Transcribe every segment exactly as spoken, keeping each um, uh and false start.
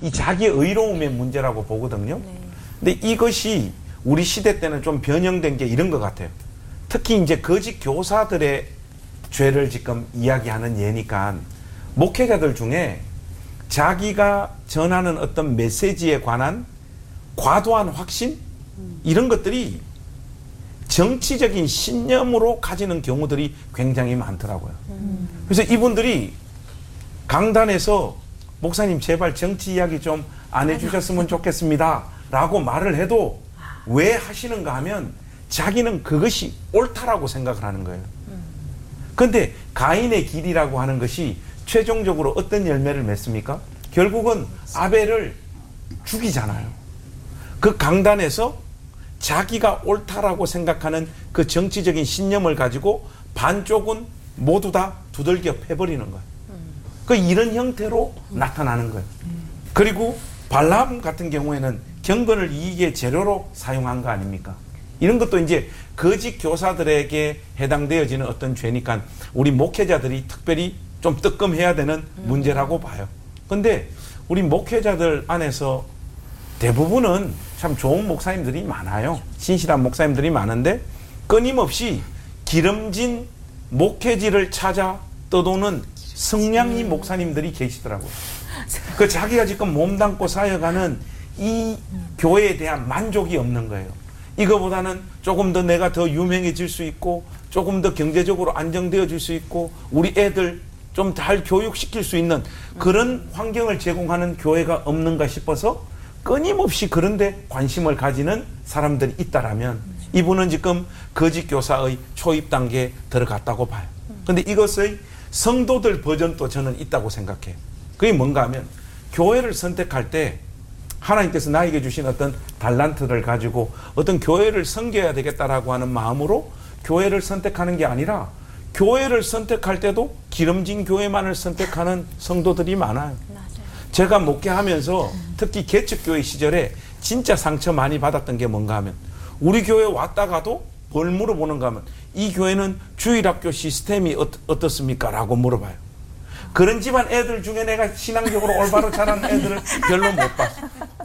이 자기 의로움의 문제라고 보거든요. 네. 근데 이것이 우리 시대 때는 좀 변형된 게 이런 것 같아요. 특히 이제 거짓 교사들의 죄를 지금 이야기하는 예니까 목회자들 중에 자기가 전하는 어떤 메시지에 관한 과도한 확신? 이런 것들이 정치적인 신념으로 가지는 경우들이 굉장히 많더라고요. 그래서 이분들이 강단에서 목사님 제발 정치 이야기 좀 안 해주셨으면 좋겠습니다 라고 말을 해도 왜 하시는가 하면 자기는 그것이 옳다라고 생각을 하는 거예요. 그런데 가인의 길이라고 하는 것이 최종적으로 어떤 열매를 맺습니까? 결국은 아벨을 죽이잖아요. 그 강단에서 자기가 옳다라고 생각하는 그 정치적인 신념을 가지고 반쪽은 모두 다 두들겨 패버리는 거예요. 그 이런 형태로 나타나는 거예요. 그리고 발람 같은 경우에는 경건을 이익의 재료로 사용한 거 아닙니까? 이런 것도 이제 거짓 교사들에게 해당되어지는 어떤 죄니까 우리 목회자들이 특별히 좀 뜨끔해야 되는 문제라고 봐요. 근데 우리 목회자들 안에서 대부분은 참 좋은 목사님들이 많아요. 신실한 목사님들이 많은데 끊임없이 기름진 목회지를 찾아 떠도는 성냥이 목사님들이 계시더라고요. 그 자기가 지금 몸담고 사역하는 이 교회에 대한 만족이 없는 거예요. 이거보다는 조금 더 내가 더 유명해질 수 있고 조금 더 경제적으로 안정되어질 수 있고 우리 애들 좀 잘 교육시킬 수 있는 그런 환경을 제공하는 교회가 없는가 싶어서 끊임없이 그런데 관심을 가지는 사람들이 있다라면 이분은 지금 거짓 교사의 초입 단계에 들어갔다고 봐요. 그런데 이것의 성도들 버전도 저는 있다고 생각해요. 그게 뭔가 하면 교회를 선택할 때 하나님께서 나에게 주신 어떤 달란트를 가지고 어떤 교회를 섬겨야 되겠다라고 하는 마음으로 교회를 선택하는 게 아니라 교회를 선택할 때도 기름진 교회만을 선택하는 성도들이 많아요. 맞아요. 제가 목회하면서 특히 개척교회 시절에 진짜 상처 많이 받았던 게 뭔가 하면 우리 교회 왔다가도 뭘 물어보는가 하면 이 교회는 주일학교 시스템이 어, 어떻습니까? 라고 물어봐요. 그런 집안 애들 중에 내가 신앙적으로 올바로 자란 애들을 별로 못 봤어.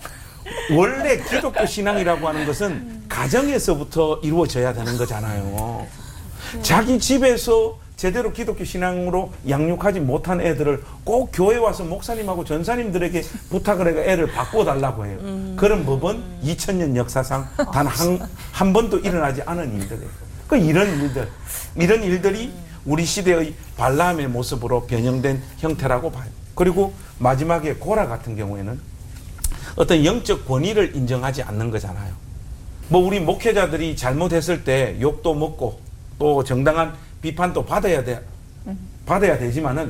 원래 기독교 신앙이라고 하는 것은 가정에서부터 이루어져야 되는 거잖아요. 자기 집에서 제대로 기독교 신앙으로 양육하지 못한 애들을 꼭 교회 와서 목사님하고 전사님들에게 부탁을 해가 애를 바꿔달라고 해요. 음. 그런 법은 이천 년 역사상 단 한, 한 번도 일어나지 않은 일들이에요. 그 이런 일들, 이런 일들이 우리 시대의 발람의 모습으로 변형된 형태라고 봐요. 그리고 마지막에 고라 같은 경우에는 어떤 영적 권위를 인정하지 않는 거잖아요. 뭐 우리 목회자들이 잘못했을 때 욕도 먹고 또 정당한 비판도 받아야 돼, 받아야 되지만은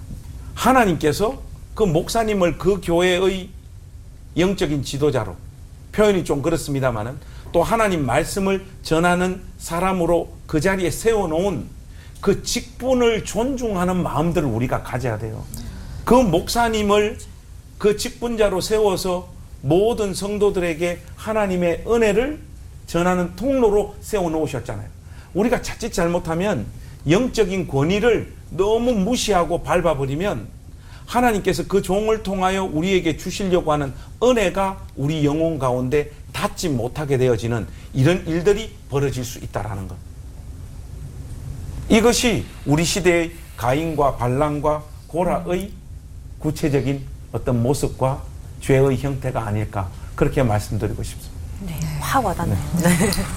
하나님께서 그 목사님을 그 교회의 영적인 지도자로 표현이 좀 그렇습니다만은 또 하나님 말씀을 전하는 사람으로 그 자리에 세워놓은 그 직분을 존중하는 마음들을 우리가 가져야 돼요. 그 목사님을 그 직분자로 세워서 모든 성도들에게 하나님의 은혜를 전하는 통로로 세워놓으셨잖아요. 우리가 자칫 잘못하면 영적인 권위를 너무 무시하고 밟아버리면 하나님께서 그 종을 통하여 우리에게 주시려고 하는 은혜가 우리 영혼 가운데 닿지 못하게 되어지는 이런 일들이 벌어질 수 있다는 것. 이것이 우리 시대의 가인과 발람과 고라의 구체적인 어떤 모습과 죄의 형태가 아닐까 그렇게 말씀드리고 싶습니다. 네, 확 와닿네요. 네.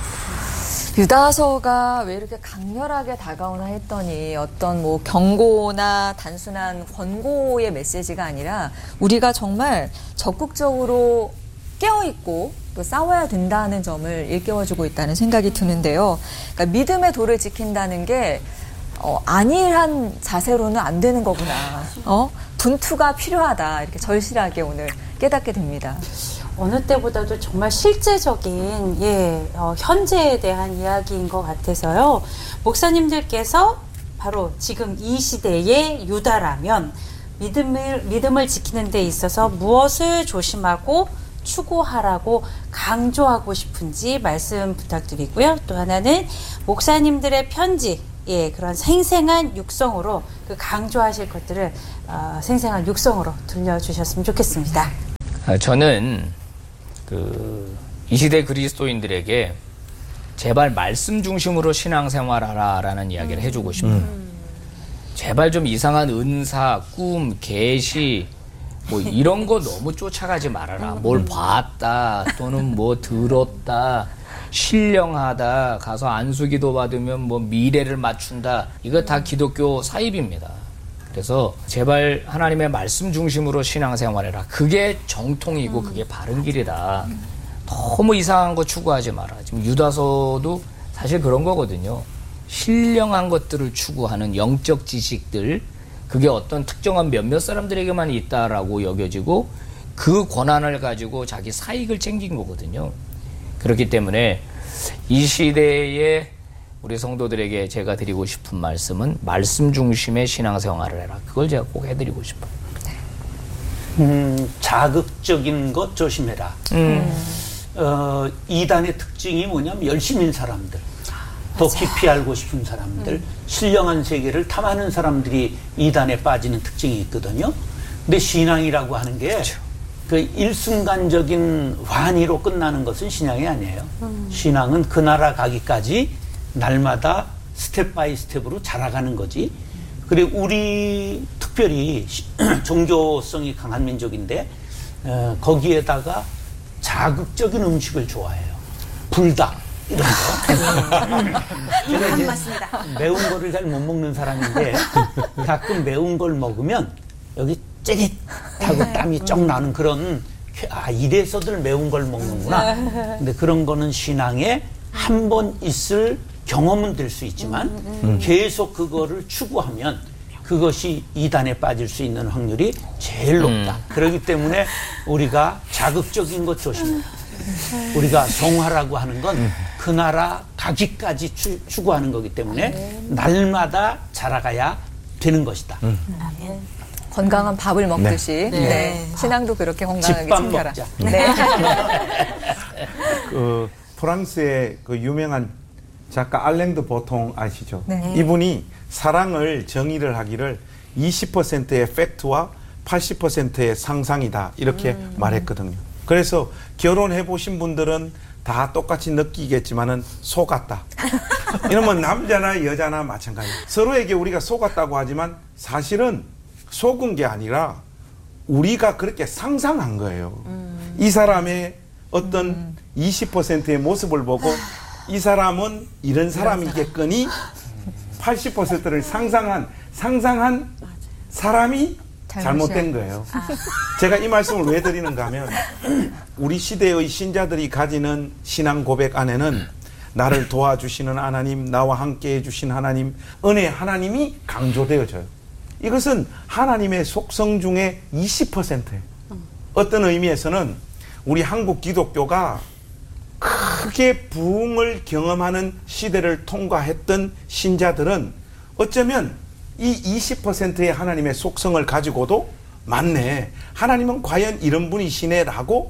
유다서가 왜 이렇게 강렬하게 다가오나 했더니 어떤 뭐 경고나 단순한 권고의 메시지가 아니라 우리가 정말 적극적으로 깨어있고 또 싸워야 된다는 점을 일깨워주고 있다는 생각이 드는데요. 그러니까 믿음의 도를 지킨다는 게 어, 안일한 자세로는 안 되는 거구나. 어? 분투가 필요하다. 이렇게 절실하게 오늘 깨닫게 됩니다. 어느 때보다도 정말 실제적인 예 어, 현재에 대한 이야기인 것 같아서요. 목사님들께서 바로 지금 이 시대의 유다라면 믿음을 믿음을 지키는 데 있어서 무엇을 조심하고 추구하라고 강조하고 싶은지 말씀 부탁드리고요. 또 하나는 목사님들의 편지, 예 그런 생생한 육성으로 그 강조하실 것들을 어, 생생한 육성으로 들려주셨으면 좋겠습니다. 아, 저는 그 이 시대 그리스도인들에게 제발 말씀 중심으로 신앙생활하라라는 이야기를 해주고 싶어요. 음. 제발 좀 이상한 은사, 꿈, 계시 뭐 이런 거 너무 쫓아가지 말아라. 뭘 봤다 또는 뭐 들었다, 신령하다, 가서 안수기도 받으면 뭐 미래를 맞춘다. 이거 다 기독교 사입입니다. 그래서 제발 하나님의 말씀 중심으로 신앙생활해라. 그게 정통이고 그게 바른 길이다. 너무 이상한 거 추구하지 마라. 지금 유다서도 사실 그런 거거든요. 신령한 것들을 추구하는 영적 지식들, 그게 어떤 특정한 몇몇 사람들에게만 있다라고 여겨지고 그 권한을 가지고 자기 사익을 챙긴 거거든요. 그렇기 때문에 이 시대에 우리 성도들에게 제가 드리고 싶은 말씀은 말씀 중심의 신앙생활을 해라. 그걸 제가 꼭 해드리고 싶어요. 음, 자극적인 것 조심해라. 음. 어, 이단의 특징이 뭐냐면 열심인 사람들, 더 깊이 알고 싶은 사람들, 음. 신령한 세계를 탐하는 사람들이 이단에 빠지는 특징이 있거든요. 근데 신앙이라고 하는 게 그 일순간적인 환희로 끝나는 것은 신앙이 아니에요. 음. 신앙은 그 나라 가기까지 날마다 스텝 바이 스텝으로 자라가는 거지. 그리고 우리 특별히 종교성이 강한 민족인데 어, 거기에다가 자극적인 음식을 좋아해요. 불닭 이런 거. 제가 이제 매운 거를 잘 못 먹는 사람인데 가끔 매운 걸 먹으면 여기 찌릿하고 땀이 쩍 나는 그런, 아 이래서들 매운 걸 먹는구나. 근데 그런 거는 신앙에 한 번 있을 경험은 될 수 있지만 음. 계속 그거를 추구하면 그것이 이단에 빠질 수 있는 확률이 제일 높다. 음. 그렇기 때문에 우리가 자극적인 것 조심해요. 우리가 성화라고 하는 건 그 나라 가기까지 추, 추구하는 거기 때문에 날마다 자라가야 되는 것이다. 음. 건강한 밥을 먹듯이 네. 네. 네. 신앙도 그렇게 건강하게 집밥 챙겨라. 먹자. 네. 그 프랑스의 그 유명한 작가 알랭드 보통 아시죠? 네. 이분이 사랑을 정의를 하기를 이십 퍼센트의 팩트와 팔십 퍼센트의 상상이다 이렇게 음. 말했거든요. 그래서 결혼해 보신 분들은 다 똑같이 느끼겠지만은 속았다. 이러면 남자나 여자나 마찬가지. 서로에게 우리가 속았다고 하지만 사실은 속은 게 아니라 우리가 그렇게 상상한 거예요. 음. 이 사람의 어떤 음. 이십 퍼센트의 모습을 보고 이 사람은 이런 사람이겠거니 팔십 퍼센트를 상상한 상상한 사람이 잘못된 거예요. 아. 제가 이 말씀을 왜 드리는가 하면 우리 시대의 신자들이 가지는 신앙 고백 안에는 나를 도와주시는 하나님, 나와 함께 해주신 하나님, 은혜 하나님이 강조되어져요. 이것은 하나님의 속성 중에 이십 퍼센트예요. 어떤 의미에서는 우리 한국 기독교가 크게 부흥을 경험하는 시대를 통과했던 신자들은 어쩌면 이 이십 퍼센트의 하나님의 속성을 가지고도 맞네, 하나님은 과연 이런 분이시네라고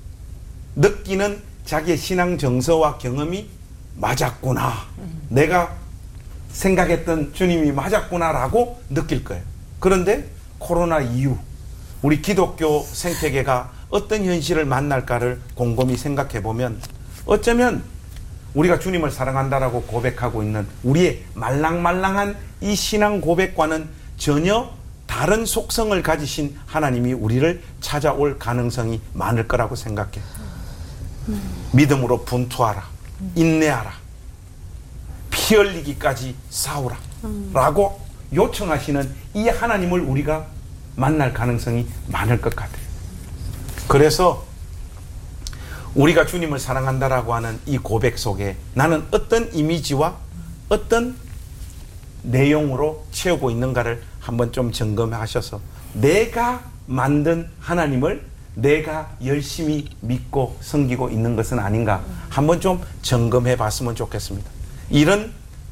느끼는 자기의 신앙 정서와 경험이 맞았구나, 내가 생각했던 주님이 맞았구나라고 느낄 거예요. 그런데 코로나 이후 우리 기독교 생태계가 어떤 현실을 만날까를 곰곰이 생각해 보면 어쩌면 우리가 주님을 사랑한다라고 고백하고 있는 우리의 말랑말랑한 이 신앙 고백과는 전혀 다른 속성을 가지신 하나님이 우리를 찾아올 가능성이 많을 거라고 생각해. 음. 믿음으로 분투하라, 음. 인내하라, 피 흘리기까지 싸우라 음. 라고 요청하시는 이 하나님을 우리가 만날 가능성이 많을 것 같아요. 그래서 우리가 주님을 사랑한다라고 하는 이 고백 속에 나는 어떤 이미지와 어떤 내용으로 채우고 있는가를 한번 좀 점검하셔서 내가 만든 하나님을 내가 열심히 믿고 섬기고 있는 것은 아닌가 한번 좀 점검해 봤으면 좋겠습니다. 이런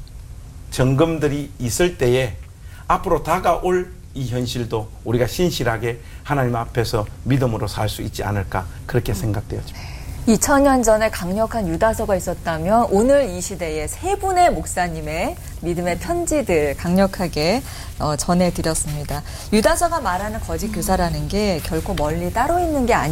점검들이 있을 때에 앞으로 다가올 이 현실도 우리가 신실하게 하나님 앞에서 믿음으로 살 수 있지 않을까 그렇게 생각되어집니다. 이천 년 전에 강력한 유다서가 있었다면 오늘 이 시대에 세 분의 목사님의 믿음의 편지들 강력하게 어, 전해드렸습니다. 유다서가 말하는 거짓 교사라는 게 결코 멀리 따로 있는 게 아니